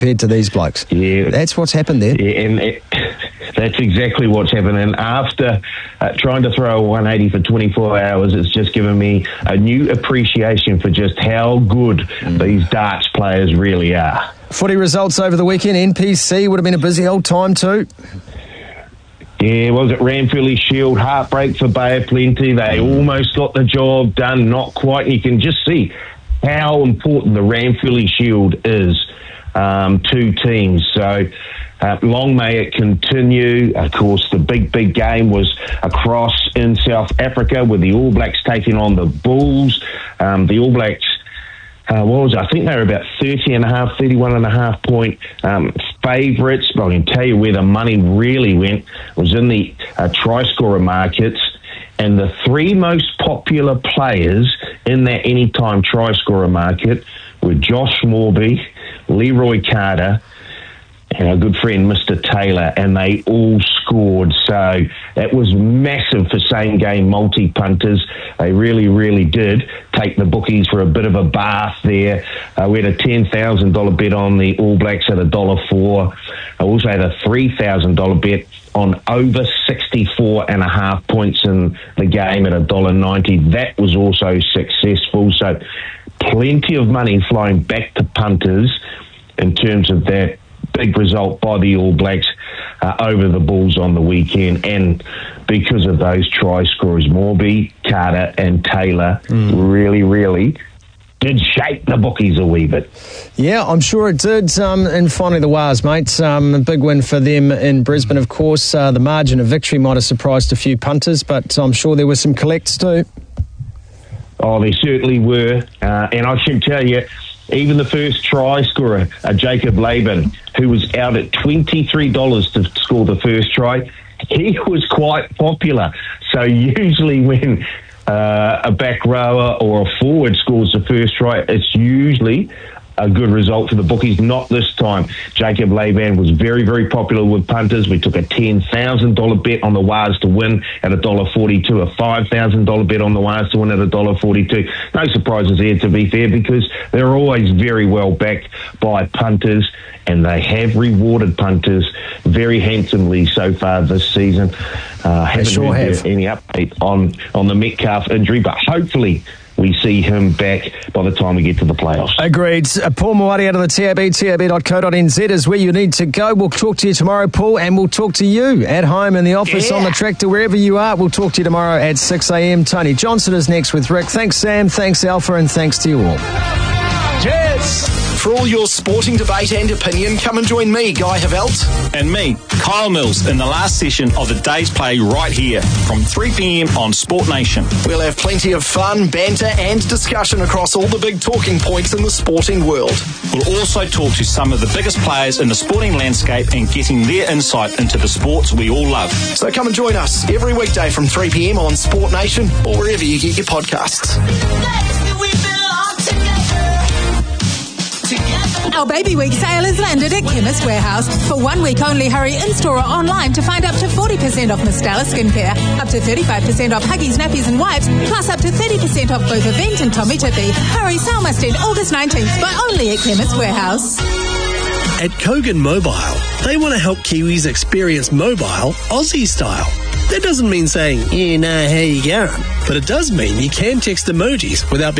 compared to these blokes. Yeah. That's what's happened there. Yeah, and that's exactly what's happened. And after trying to throw a 180 for 24 hours, it's just given me a new appreciation for just how good these darts players really are. Footy results over the weekend. NPC would have been a busy old time too. Yeah, was it Ranfurly Shield? Heartbreak for Bay of Plenty. They almost got the job done, not quite. You can just see how important the Ranfurly Shield is to teams. So long may it continue. Of course, the big game was across in South Africa with the All Blacks taking on the Bulls. The All Blacks, I think they were about 31.5 point favourites. But I can tell you where the money really went was in the try scorer markets. And the three most popular players in that anytime try scorer market were Josh Morby, Leroy Carter, and our good friend Mr. Taylor, and they all scored. So that was massive for same-game multi-punters. They really, really did take the bookies for a bit of a bath there. We had a $10,000 bet on the All Blacks at $1.04. I also had a $3,000 bet on over 64.5 points in the game at $1.90. That was also successful. So plenty of money flowing back to punters in terms of that big result by the All Blacks over the Bulls on the weekend. And because of those try scorers, Morby, Carter and Taylor really, really did shake the bookies a wee bit. Yeah, I'm sure it did. And finally the Wars, mate. A big win for them in Brisbane, of course. The margin of victory might have surprised a few punters, but I'm sure there were some collects too. Oh, there certainly were. And I can tell you, even the first try scorer, Jacob Laban, who was out at $23 to score the first try, he was quite popular. So usually when a back rower or a forward scores the first try, it's usually a good result for the bookies. Not this time. Jacob Laban was very, very popular with punters. We took a $10,000 bet on the Wars to win at $1.42, a $5,000 bet on the Wars to win at $1.42. No surprises here, to be fair, because they're always very well backed by punters, and they have rewarded punters very handsomely so far this season. Haven't heard any update on the Metcalf injury, but hopefully we see him back by the time we get to the playoffs. Agreed. Paul Mawari out of the TAB, tab.co.nz is where you need to go. We'll talk to you tomorrow, Paul, and we'll talk to you at home, in the office, on the tractor, wherever you are. We'll talk to you tomorrow at 6 a.m. Tony Johnson is next with Rick. Thanks, Sam. Thanks, Alpha, and thanks to you all. Cheers! For all your sporting debate and opinion, come and join me, Guy Havelt. And me, Kyle Mills, in the last session of the day's play right here from 3 p.m. on Sport Nation. We'll have plenty of fun, banter and discussion across all the big talking points in the sporting world. We'll also talk to some of the biggest players in the sporting landscape and getting their insight into the sports we all love. So come and join us every weekday from 3 p.m. on Sport Nation or wherever you get your podcasts. Our Baby Week sale has landed at Chemist Warehouse. For 1 week only, hurry in-store or online to find up to 40% off Mistela skincare, up to 35% off Huggies, nappies and wipes, plus up to 30% off both Event and Tommy Tippy. Hurry, sale must end August 19th, but only at Chemist Warehouse. At Kogan Mobile, they want to help Kiwis experience mobile Aussie style. That doesn't mean saying, how you going? But it does mean you can text emojis without being